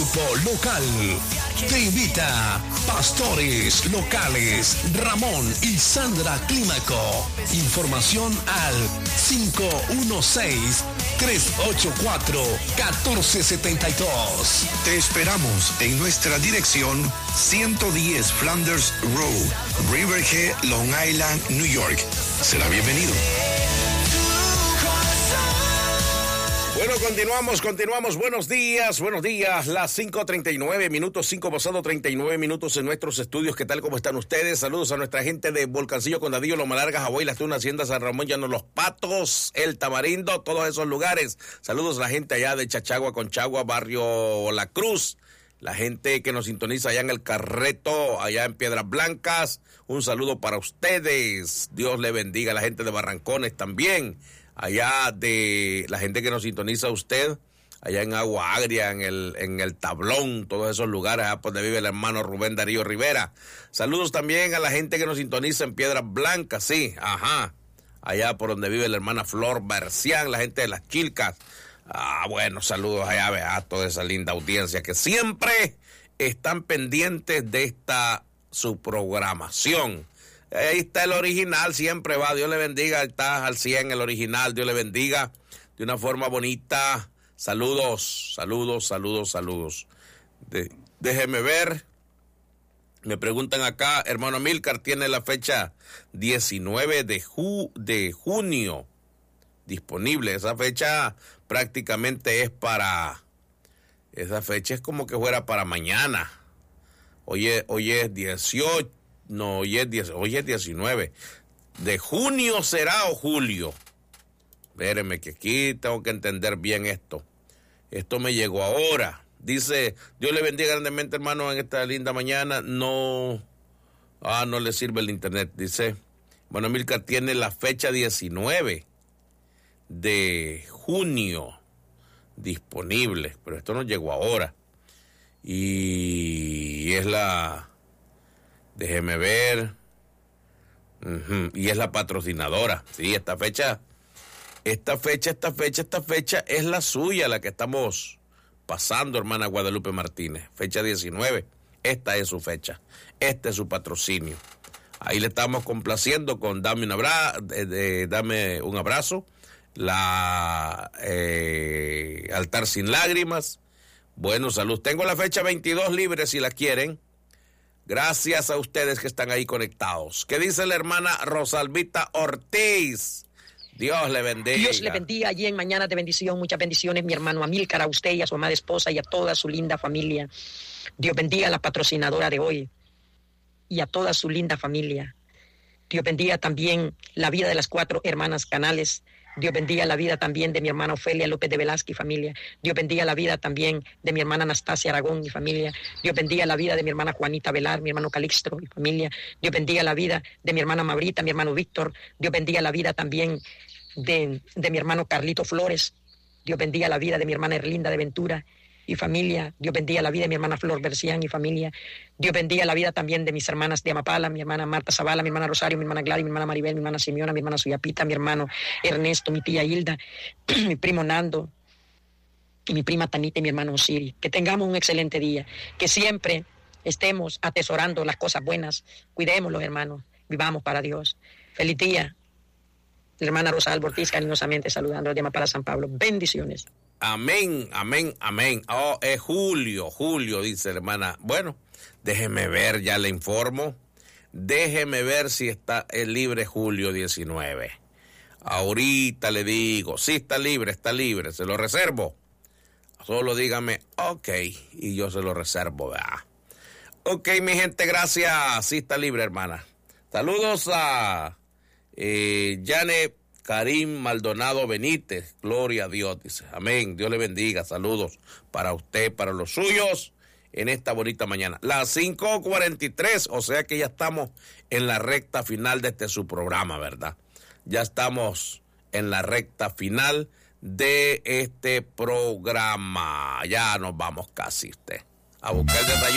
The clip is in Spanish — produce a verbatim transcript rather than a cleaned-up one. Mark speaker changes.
Speaker 1: grupo local. Te invita Pastores Locales Ramón y Sandra Clímaco. Información al cinco uno seis, tres ocho cuatro, uno cuatro siete dos.
Speaker 2: Te esperamos en nuestra dirección ciento diez Flanders Road, Riverhead, Long Island, New York. Será bienvenido.
Speaker 3: Bueno, continuamos, continuamos. Buenos días, buenos días. Las cinco treinta y nueve minutos, cinco pasado treinta y nueve minutos en nuestros estudios. ¿Qué tal? ¿Cómo están ustedes? Saludos a nuestra gente de Volcancillo, Condadillo, Loma Larga, Hawái, Las Tunas, Hacienda, San Ramón, Llano Los Patos, El Tamarindo, todos esos lugares. Saludos a la gente allá de Chachagua, Conchagua, Barrio La Cruz. La gente que nos sintoniza allá en El Carreto, allá en Piedras Blancas. Un saludo para ustedes. Dios le bendiga a la gente de Barrancones también. Allá de la gente que nos sintoniza a usted, allá en Agua Agria, en el, en el Tablón, todos esos lugares, allá por donde vive el hermano Rubén Darío Rivera. Saludos también a la gente que nos sintoniza en Piedras Blancas, sí, ajá, allá por donde vive la hermana Flor Bercián, la gente de Las Chilcas. Ah, bueno, saludos allá, vea, a toda esa linda audiencia que siempre están pendientes de esta su programación. Ahí está el original, siempre va, Dios le bendiga, está al cien el original, Dios le bendiga de una forma bonita. Saludos, saludos, saludos, saludos. De, déjeme ver, me preguntan acá, hermano Milcar, tiene la fecha diecinueve de, ju, de junio disponible. Esa fecha prácticamente es para, esa fecha es como que fuera para mañana. Hoy es, hoy es dieciocho. No, hoy es, diez, hoy es diecinueve. ¿De junio será o julio? Espérenme que aquí tengo que entender bien esto. Esto me llegó ahora. Dice, Dios le bendiga grandemente, hermano, en esta linda mañana. No, ah, no le sirve el internet. Dice, bueno, Milka tiene la fecha diecinueve de junio disponible, pero esto nos llegó ahora. Y es la... Déjeme ver. Uh-huh. Y es la patrocinadora. Sí, esta fecha, esta fecha, esta fecha, esta fecha es la suya, la que estamos pasando, hermana Guadalupe Martínez. Fecha diecinueve. Esta es su fecha. Este es su patrocinio. Ahí le estamos complaciendo con Dame un abrazo. De, de, dame un abrazo. La eh, Altar Sin Lágrimas. Bueno, salud. Tengo la fecha veintidós libre si la quieren. Gracias a ustedes que están ahí conectados. ¿Qué dice la hermana Rosalvita Ortiz? Dios le bendiga.
Speaker 4: Dios le bendiga allí en Mañana de Bendición. Muchas bendiciones, mi hermano Amílcar, a usted y a su amada esposa y a toda su linda familia. Dios bendiga a la patrocinadora de hoy y a toda su linda familia. Dios bendiga también la vida de las cuatro hermanas Canales. Dios bendiga la vida también de mi hermana Ofelia López de Velázquez y familia. Dios bendiga la vida también de mi hermana Anastasia Aragón y familia. Dios bendiga la vida de mi hermana Juanita Velar, mi hermano Calixto y familia. Dios bendiga la vida de mi hermana Maurita, mi hermano Víctor. Dios bendiga la vida también de, de mi hermano Carlito Flores. Dios bendiga la vida de mi hermana Erlinda de Ventura y familia. Dios bendiga la vida de mi hermana Flor Bercián y familia. Dios bendiga la vida también de mis hermanas de Amapala, mi hermana Marta Zavala, mi hermana Rosario, mi hermana Gladys, mi hermana Maribel, mi hermana Simeona, mi hermana Suyapita, mi hermano Ernesto, mi tía Hilda, mi primo Nando, y mi prima Tanita y mi hermano Osiri. Que tengamos un excelente día, que siempre estemos atesorando las cosas buenas. Cuidémoslos, hermanos, vivamos para Dios. Feliz día. La hermana Rosalba Ortiz, cariñosamente saludando de Amapala, San Pablo. Bendiciones.
Speaker 3: Amén, amén, amén. Oh, es Julio, Julio, dice la hermana. Bueno, déjeme ver, ya le informo. Déjeme ver si está el libre julio diecinueve. Ahorita le digo, sí está libre, está libre, se lo reservo. Solo dígame, ok, y yo se lo reservo, ¿verdad? Ok, mi gente, gracias. Sí está libre, hermana. Saludos a eh, Janet Karim Maldonado Benítez, gloria a Dios, dice, amén, Dios le bendiga, saludos para usted, para los suyos, en esta bonita mañana. Las cinco cuarenta y tres, o sea que ya estamos en la recta final de este su programa, ¿verdad? Ya estamos en la recta final de este programa, ya nos vamos casi usted, a buscar el detalle.